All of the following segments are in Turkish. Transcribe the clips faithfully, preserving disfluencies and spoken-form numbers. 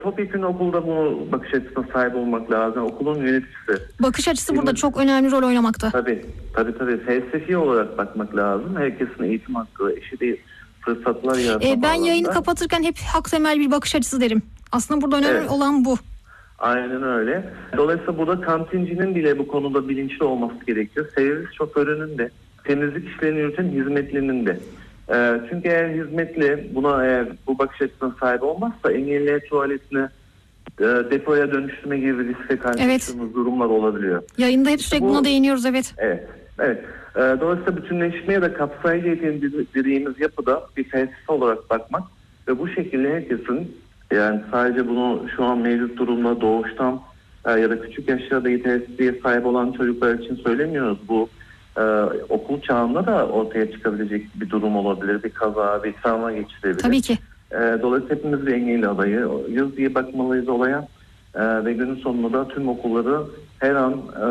Topyekun okulda bu bakış açısına sahip olmak lazım. Okulun yöneticisi. Bakış açısı Şimdi, burada çok önemli rol oynamakta. Tabii, tabii tabii. Felsefi olarak bakmak lazım. Herkesin eğitim hakkı, eşit fırsatlar yaratmak. Ee, ben yayını kapatırken hep hak temel bir bakış açısı derim. Aslında burada önemli evet. olan bu. Aynen öyle. Dolayısıyla burada kantincinin bile bu konuda bilinçli olması gerekiyor. Servis şoförünün de, temizlik işlerini yürüten hizmetlinin de. Ee, çünkü eğer hizmetli buna eğer bu bakış açısına sahip olmazsa engelliler tuvaletini e, depoya dönüştürme gibi bir riske karşılaştığımız evet. durumlar olabiliyor. Yayında hep sürekli bu, buna değiniyoruz evet. Evet. Evet. Ee, dolayısıyla bütünleşmeye de kapsayıcı eğitim dediğimiz yapıda bir felsefe olarak bakmak ve bu şekilde herkesin yani sadece bunu şu an mevcut durumda doğuştan e, ya da küçük yaşlarda yetersizliğe sahip olan çocuklar için söylemiyoruz. Bu e, okul çağında da ortaya çıkabilecek bir durum olabilir. Bir kaza, bir travma geçirebilir. Tabii ki. E, dolayısıyla hepimiz bir engelli adayız diye bakmalıyız olaya. E, ve günün sonunda da tüm okulları her an e,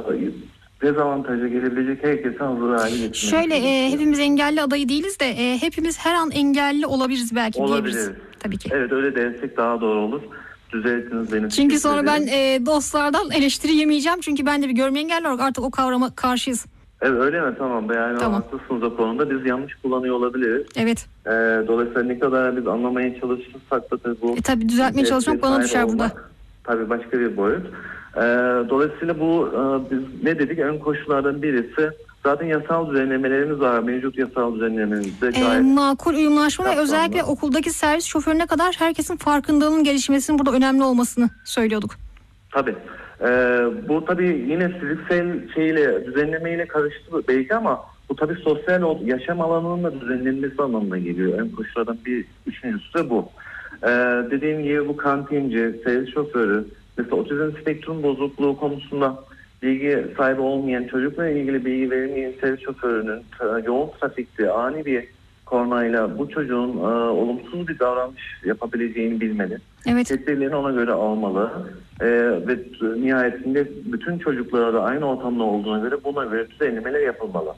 dezavantaja gelebilecek herkese hazır hale getirmek. Şöyle e, hepimiz engelli adayı değiliz de e, hepimiz her an engelli olabiliriz belki olabiliriz. diyebiliriz. Tabii ki. Evet öyle dersek daha doğru olur. Düzeltiniz beni. Çünkü sonra ben e, dostlardan eleştiri yemeyeceğim. Çünkü ben de bir görme engelli olarak artık o kavrama karşıyız. Evet öyle mi? Tamam. Yani tamam. Haklısınız o konuda. Biz yanlış kullanıyor olabiliriz. Evet. E, dolayısıyla ne kadar biz anlamaya çalışırsak da tabii bu... E, tabii düzeltmeye çalışmak bana düşer olmak, burada. Tabii başka bir boyut. E, dolayısıyla bu e, biz ne dedik? Ön koşullardan birisi zaten yasal düzenlemelerimiz var. Mevcut yasal düzenlememizde gayet... E, makul uyumlaşma ve özellikle okuldaki servis şoförüne kadar herkesin farkındalığının gelişmesinin burada önemli olmasını söylüyorduk. Tabii. Ee, bu tabii yine fiziksel şeyle, düzenlemeyle karıştı belki ama bu tabii sosyal yaşam alanının da düzenlenmesi anlamına geliyor. En koşullardan bir üçüncüsü de bu. Ee, dediğim gibi bu kantinci, servis şoförü, mesela otizm spektrum bozukluğu konusunda bilgi sahibi olmayan, çocukla ilgili bilgi verilmeyen servis şoförünün yoğun trafikte ani bir kornayla bu çocuğun e, olumsuz bir davranış yapabileceğini bilmeli. Evet. Tedbirlerini ona göre almalı. E, ve nihayetinde bütün çocuklara da aynı ortamda olduğuna göre buna göre düzenlemeler yapılmalı.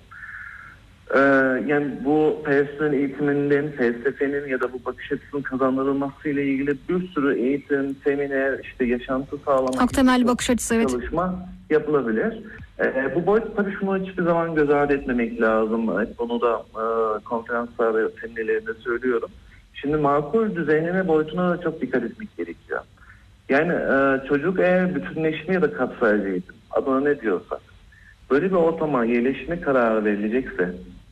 E, yani bu personel eğitiminden, felsefenin ya da bu bakış açısının kazandırılması ile ilgili bir sürü eğitim, seminer, işte yaşantı sağlamak çok temel bakış açısı evet. çalışma yapılabilir. Ee, bu boyut tabii şunu hiçbir zaman göz ardı etmemek lazım. Bunu da e, konferanslar ve seminerlerinde söylüyorum. Şimdi makul düzenleme boyutuna da çok dikkat etmek gerekiyor. Yani e, çocuk eğer bütünleşme ya da kapsayıcı eğitim, adına ne diyorsak, böyle bir ortama yerleşme kararı verilecekse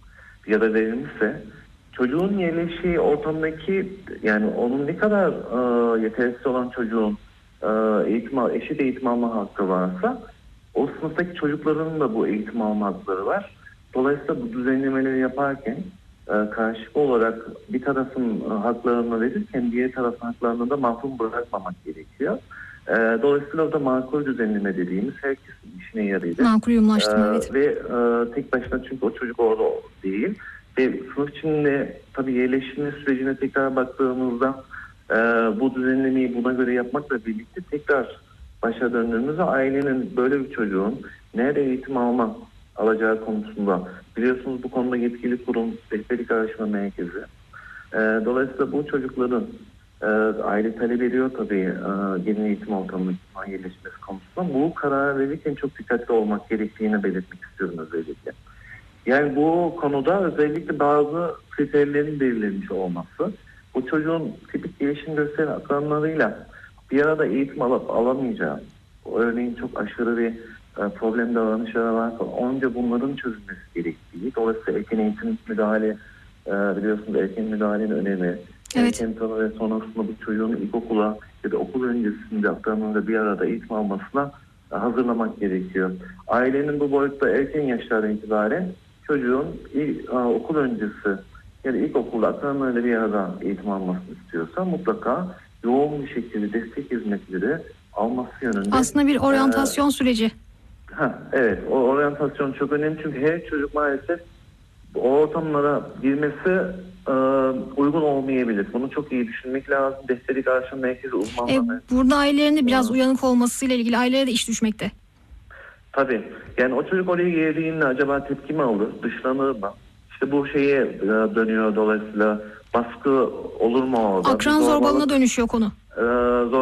ya da verilmişse, çocuğun yerleştiği ortamdaki yani onun ne kadar e, yetersiz olan çocuğun e, eğitim, eşit eğitim alma hakkı varsa o sınıftaki çocukların da bu eğitim alma hakları var. Dolayısıyla bu düzenlemeleri yaparken e, karşılıklı olarak bir tarafın e, haklarını verirken diğer tarafın haklarını da mahrum bırakmamak gerekiyor. E, dolayısıyla orada makul düzenleme dediğimiz herkesin işine yarayacak. Makul uyumlaştırma e, evet. Ve e, tek başına çünkü o çocuk orada değil. Ve sınıf içinde tabii yerleşme sürecine tekrar baktığımızda e, bu düzenlemeyi buna göre yapmakla birlikte tekrar başa döndüğümüzde ailenin böyle bir çocuğun nerede eğitim alma alacağı konusunda biliyorsunuz bu konuda yetkili kurum rehberlik araştırma merkezi. E, dolayısıyla bu çocukların e, aile talep ediyor tabii e, yeni eğitim ortamına yerleşmesi konusunda bu kararı verirken çok dikkatli olmak gerektiğini belirtmek istiyorum özellikle. Yani bu konuda özellikle bazı kriterlerin belirlenmiş olması, bu çocuğun tipik gelişim gösteren akranlarıyla bir arada eğitim alıp alamayacağı, örneğin çok aşırı bir e, problem davranışları varsa onca bunların çözülmesi gerektiği, dolayısıyla erken eğitim müdahale, e, biliyorsunuz erken müdahalenin önemi, evet. erken tanı ve sonrasında bu çocuğun ilkokula ya da okul öncesinde akranlarıyla bir arada eğitim almasına e, hazırlamak gerekiyor. Ailenin bu boyutta erken yaşlardan itibaren çocuğun ilk, e, okul öncesi ya da ilkokulda akranlarıyla bir arada eğitim almasını istiyorsa mutlaka yoğun bir şekilde destek hizmetleri alması yönünde. Aslında bir oryantasyon e, süreci. Ha, evet, o oryantasyon çok önemli çünkü her çocuk maalesef o ortamlara girmesi e, uygun olmayabilir. Bunu çok iyi düşünmek lazım. Destek araştırma merkezi uzmanları. E, burada ailelerin de biraz uyanık olmasıyla ilgili ailelere de iş düşmekte. Tabii. Yani o çocuk oraya geldiğinde acaba tepki mi alır, dışlanır mı? İşte bu şeye dönüyor dolayısıyla baskı olur mu orada? Akran zorbalığına dönüşüyor konu. zor